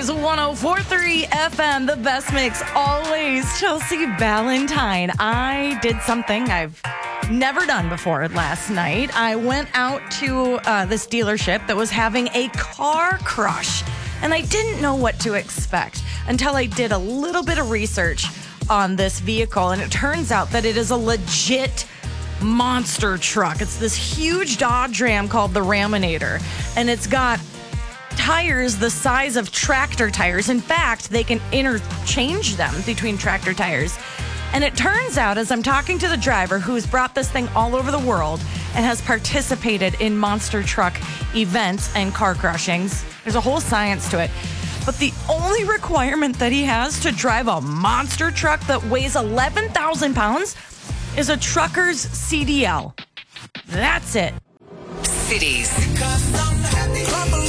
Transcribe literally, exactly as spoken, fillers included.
Cities one oh four point three F M, the best mix always. Chelsea Valentine. I did something I've never done before last night. I went out to uh, this dealership that was having a car crush, and I didn't know what to expect until I did a little bit of research on this vehicle, and it turns out that it is a legit monster truck. It's this huge Dodge Ram called the Raminator, and it's got tires the size of tractor tires. In fact, they can interchange them between tractor tires. And it turns out, as I'm talking to the driver who's brought this thing all over the world and has participated in monster truck events and car crushings, there's a whole science to it. But the only requirement that he has to drive a monster truck that weighs eleven thousand pounds is a trucker's C D L. That's it. Cities.